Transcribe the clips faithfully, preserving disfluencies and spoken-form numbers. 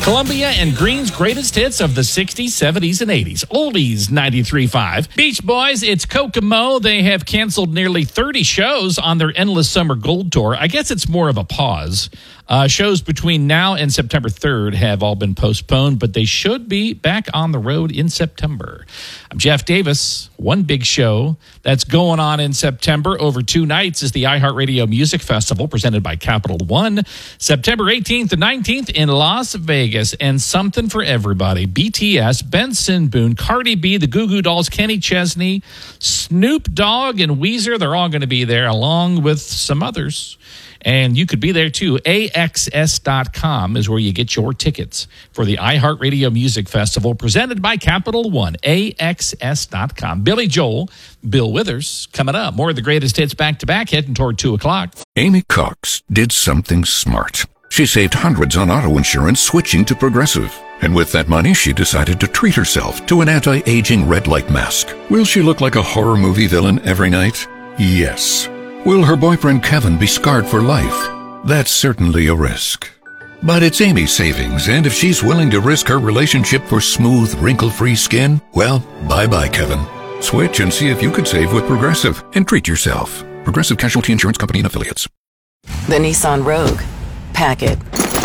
Columbia and Green's greatest hits of the sixties, seventies, and eighties. Oldies ninety-three point five. Beach Boys, it's Kokomo. They have canceled nearly thirty shows on their Endless Summer Gold Tour. I guess it's more of a pause. Uh, shows between now and September third have all been postponed, but they should be back on the road in September. I'm Jeff Davis. One big show that's going on in September over two nights is the iHeartRadio Music Festival presented by Capital One. September eighteenth and nineteenth in Las Vegas, and something for everybody. B T S, Benson Boone, Cardi B, the Goo Goo Dolls, Kenny Chesney, Snoop Dogg, and Weezer. They're all going to be there along with some others. And you could be there too. A X S dot com is where you get your tickets for the iHeartRadio Music Festival presented by Capital One. A X S dot com. Billy Joel, Bill Withers, coming up. More of the greatest hits back to back, heading toward two o'clock. Amy Cox did something smart. She saved hundreds on auto insurance switching to Progressive. And with that money, she decided to treat herself to an anti-aging red light mask. Will she look like a horror movie villain every night? Yes. Will her boyfriend Kevin be scarred for life? That's certainly a risk. But it's Amy's savings, and if she's willing to risk her relationship for smooth, wrinkle-free skin, well, bye-bye, Kevin. Switch and see if you could save with Progressive and treat yourself. Progressive Casualty Insurance Company and Affiliates. The Nissan Rogue. Pack it.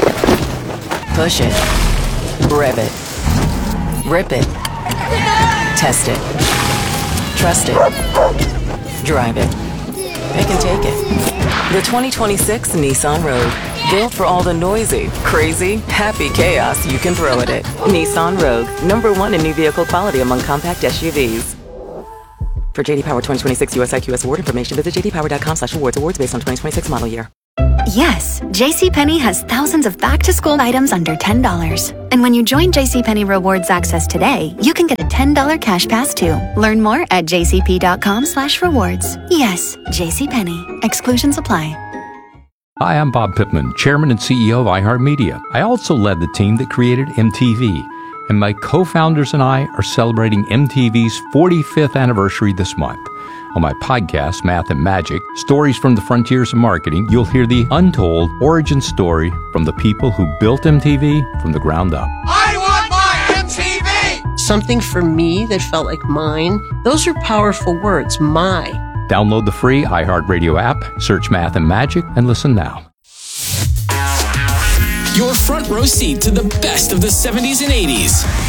Push it. Rev it. Rip it. Test it. Trust it. Drive it. They can take it. The twenty twenty-six Nissan Rogue. Built for all the noisy, crazy, happy chaos you can throw at it. Nissan Rogue. Number one in new vehicle quality among compact S U Vs. For J D Power twenty twenty-six U S I Q S award information, visit j d power dot com slash awards. Awards based on twenty twenty-six model year. Yes, JCPenney has thousands of back-to-school items under ten dollars. And when you join JCPenney Rewards Access today, you can get a ten dollars cash pass too. Learn more at j c p dot com slash rewards. Yes, JCPenney. Exclusions apply. Hi, I'm Bob Pittman, Chairman and C E O of iHeartMedia. I also led the team that created M T V. And my co-founders and I are celebrating M T V's forty-fifth anniversary this month. On my podcast, Math and Magic, Stories from the Frontiers of Marketing, you'll hear the untold origin story from the people who built M T V from the ground up. I want my M T V! Something for me that felt like mine. Those are powerful words, my. Download the free iHeartRadio app, search Math and Magic, and listen now. Your front row seat to the best of the seventies and eighties.